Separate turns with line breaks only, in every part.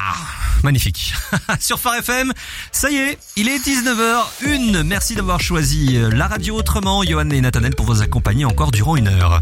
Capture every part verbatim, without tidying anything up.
Magnifique. Sur Phare F M, ça y est, il est dix-neuf heures une. Merci d'avoir choisi la radio autrement, Johan et Nathanaël, pour vous accompagner encore durant une heure.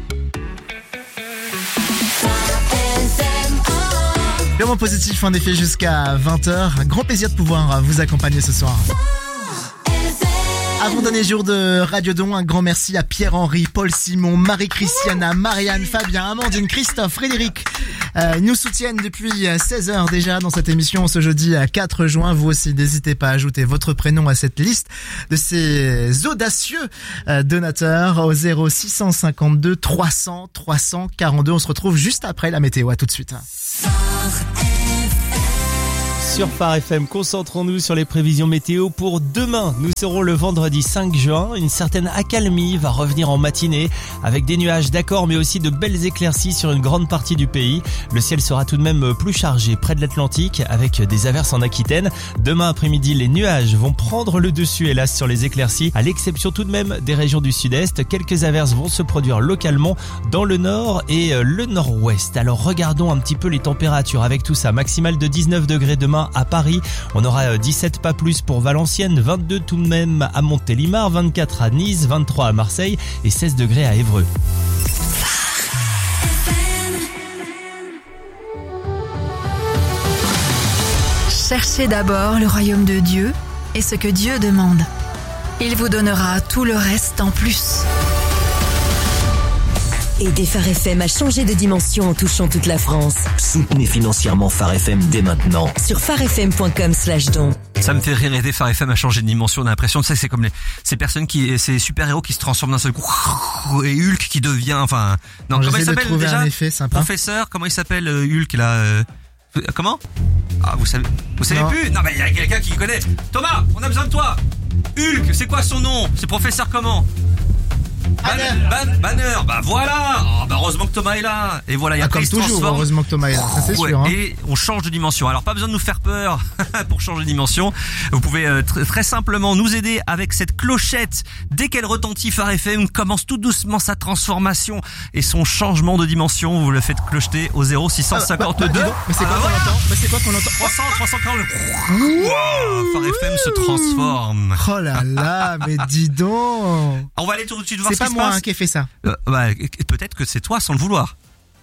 Purement positif en effet jusqu'à vingt heures. Un grand plaisir de pouvoir vous accompagner ce soir. Avant-dernier jour de Radio Don, un grand merci à Pierre-Henri, Paul Simon, Marie-Christiana, Marianne, Fabien, Amandine, Christophe, Frédéric. Euh, ils nous soutiennent depuis seize heures déjà dans cette émission ce jeudi quatre juin. Vous aussi, n'hésitez pas à ajouter votre prénom à cette liste de ces audacieux euh, donateurs au zéro six cent cinquante-deux trois cents trois cent quarante-deux. On se retrouve juste après la météo. À tout de suite.
Sur Phare F M, concentrons-nous sur les prévisions météo pour demain. Nous serons le vendredi cinq juin. Une certaine accalmie va revenir en matinée avec des nuages d'accord mais aussi de belles éclaircies sur une grande partie du pays. Le ciel sera tout de même plus chargé près de l'Atlantique avec des averses en Aquitaine. Demain après-midi, les nuages vont prendre le dessus hélas sur les éclaircies, à l'exception tout de même des régions du sud-est. Quelques averses vont se produire localement dans le nord et le nord-ouest. Alors regardons un petit peu les températures avec tout ça. Maximale de dix-neuf degrés demain à Paris, on aura dix-sept pas plus pour Valenciennes, vingt-deux tout de même à Montélimar, vingt-quatre à Nice, vingt-trois à Marseille et seize degrés à Évreux.
Cherchez d'abord le royaume de Dieu et ce que Dieu demande. Il vous donnera tout le reste en plus.
Aider Phare F M à changer de dimension en touchant toute la France.
Soutenez financièrement Phare F M dès maintenant.
Sur pharefm point com slash don.
Ça me fait rire, aider Phare F M à changer de dimension. On a l'impression que ça, c'est comme les, ces personnes qui, ces super-héros qui se transforment d'un seul coup. Et Hulk qui devient, enfin, non, comment il s'appelle déjà?
Un effet sympa.
Professeur, comment il s'appelle, Hulk, là, euh, comment? Ah, vous savez, vous savez
non.
plus? Non, mais il y a quelqu'un qui connaît. Thomas, on a besoin de toi. Hulk, c'est quoi son nom? C'est professeur comment? Banner, Banner, Banner, bah voilà. Oh, bah heureusement que Thomas est là. Et voilà, il y a
ah, comme toujours, heureusement que Thomas est là, ça c'est
ouais,
sûr. Hein.
Et on change de dimension. Alors pas besoin de nous faire peur pour changer de dimension. Vous pouvez euh, tr- très simplement nous aider avec cette clochette. Dès qu'elle retentit, Phare F M commence tout doucement sa transformation et son changement de dimension. Vous le faites clocheter au zéro six cent cinquante-deux.
Ah, bah, bah, donc, mais c'est quoi
ah,
qu'on
voilà.
entend Mais c'est quoi qu'on entend
trois cents, trois cent quarante. Wow, Phare F M se transforme.
Oh là là, mais dis donc.
On va aller tout de suite voir
c'est
ce qui
pas
se
moi
passe.
hein, qui ai fait ça.
Euh, bah, peut-être que c'est toi sans le vouloir.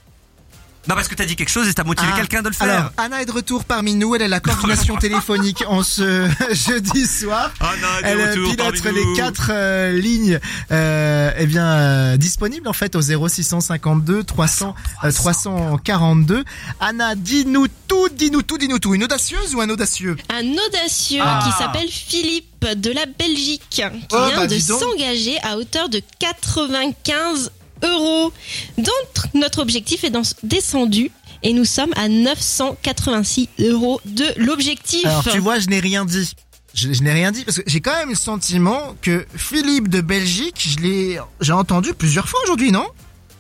Non, parce que t'as dit quelque chose et t'as motivé
ah,
quelqu'un de le faire.
Alors, Anna est de retour parmi nous. Elle est la coordination téléphonique en ce jeudi soir.
Anna est de
Elle
retour
pilote
parmi
les
nous.
quatre euh, lignes euh, eh bien euh, disponibles en fait au zéro six cent cinquante-deux trois cents trois cent quarante-deux. Anna, dis-nous tout, dis-nous tout, dis-nous tout. Une audacieuse ou un audacieux?
Un audacieux
Ah.
qui s'appelle Philippe de la Belgique qui
Oh,
vient
bah,
de
dis donc.
s'engager à hauteur de quatre-vingt-quinze euros. Donc notre objectif est dans- descendu et nous sommes à neuf cent quatre-vingt-six euros de l'objectif.
Alors tu vois, je n'ai rien dit. Je, je n'ai rien dit parce que j'ai quand même le sentiment que Philippe de Belgique, je l'ai, j'ai entendu plusieurs fois aujourd'hui, non?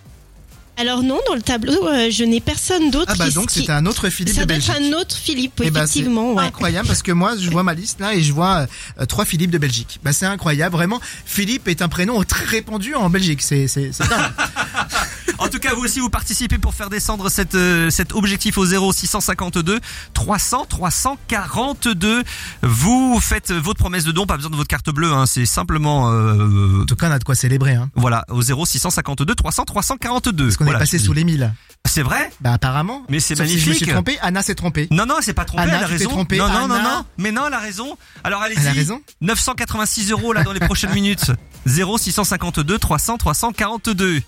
Alors non, dans le tableau, euh, je n'ai personne d'autre.
Ah bah
qui-
donc
qui-
c'était un autre Philippe
Ça
de
doit être
Belgique.
un autre Philippe,
Eh ben,
effectivement.
c'est
ouais.
incroyable parce que moi je vois ma liste là et je vois euh, trois Philippe de Belgique. Bah c'est incroyable, vraiment. Philippe est un prénom très répandu en Belgique. C'est c'est c'est dingue.
En tout cas, vous aussi, vous participez pour faire descendre cette, euh, cet objectif au zéro six cent cinquante-deux trois cents trois cent quarante-deux. Vous faites votre promesse de don, pas besoin de votre carte bleue, hein, c'est simplement, euh,
En tout cas, on a de quoi célébrer. Hein.
voilà, au zéro six cent cinquante-deux trois cents trois cent quarante-deux.
Parce qu'on
Voilà,
est passé
je
sous
dis.
les mille.
C'est vrai?
Bah apparemment.
Mais c'est
Sauf si je me
magnifique.
suis trompé. Anna s'est trompée.
Non, non, c'est pas trompé,
Anna,
elle a
tu t'es
raison.
trompée.
Non, non, non,
Anna.
non. Mais non, elle a raison. Alors allez-y.
Elle a raison.
neuf cent quatre-vingt-six euros là dans les prochaines minutes. zéro six cent cinquante-deux trois cents trois cent quarante-deux.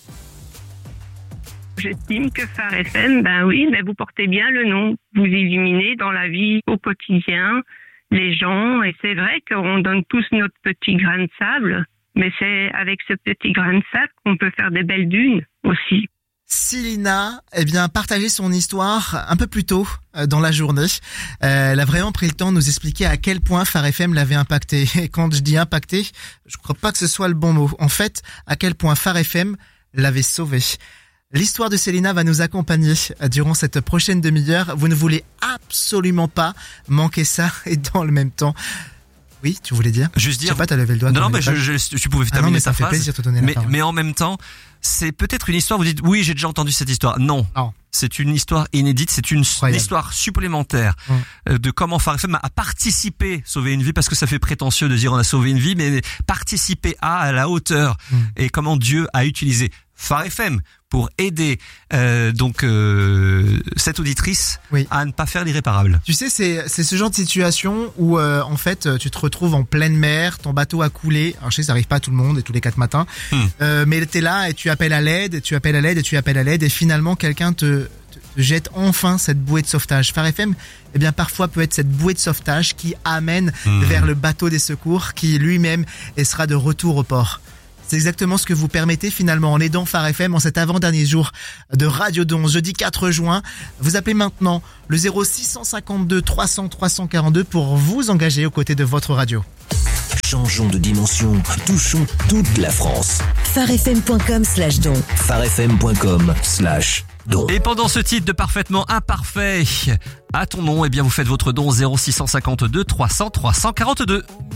J'estime que Phare F M, ben oui, mais vous portez bien le nom. Vous illuminez dans la vie au quotidien les gens, et c'est vrai qu'on donne tous notre petit grain de sable, mais c'est avec ce petit grain de sable qu'on peut faire des belles dunes aussi.
Célina, eh bien, partagé son histoire un peu plus tôt euh, dans la journée. Euh, elle a vraiment pris le temps de nous expliquer à quel point Phare F M l'avait impacté. Et quand je dis impacté, je crois pas que ce soit le bon mot. En fait, à quel point Phare F M l'avait sauvé. L'histoire de Célina va nous accompagner durant cette prochaine demi-heure. Vous ne voulez absolument pas manquer ça et dans le même temps, Oui, tu voulais dire.
Juste
Je
dire.
sais pas, t'as levé le doigt.
Non,
dans
non, mais je,
l'étage.
je, tu pouvais
Ah non,
terminer
mais
ta
ça fait
phrase.
plaisir de te donner la
mais,
parole.
mais en même temps, c'est peut-être une histoire. Vous dites, oui, j'ai déjà entendu cette histoire. Non.
Non.
C'est une histoire inédite. C'est une, une histoire supplémentaire
Hum.
de comment Phare F M a participé sauver une vie, parce que ça fait prétentieux de dire on a sauvé une vie, mais participer à, à la hauteur
Hum.
et comment Dieu a utilisé Phare F M pour aider euh, donc euh, cette auditrice
Oui.
à ne pas faire l'irréparable.
Tu sais, c'est c'est ce genre de situation où euh, en fait tu te retrouves en pleine mer, ton bateau a coulé. Alors je sais, ça arrive pas à tout le monde et tous les quatre matins,
Hmm.
euh, mais t'es là et tu appelles à l'aide, et tu appelles à l'aide et tu appelles à l'aide et finalement quelqu'un te, te, te jette enfin cette bouée de sauvetage. Phare F M, eh bien parfois peut être cette bouée de sauvetage qui amène
Hmm.
vers le bateau des secours qui lui-même et sera de retour au port. C'est exactement ce que vous permettez finalement en aidant Phare F M en cet avant-dernier jour de Radio Don, jeudi quatre juin. Vous appelez maintenant le zéro six cinq deux trois cents trois cent quarante-deux pour vous engager aux côtés de votre radio.
Changeons de dimension, touchons toute la France.
farefm.com slash don.
farefm.com slash don.
Et pendant ce titre de parfaitement imparfait à ton nom, eh bien vous faites votre don au zéro six cinq deux trois cents trois cent quarante-deux.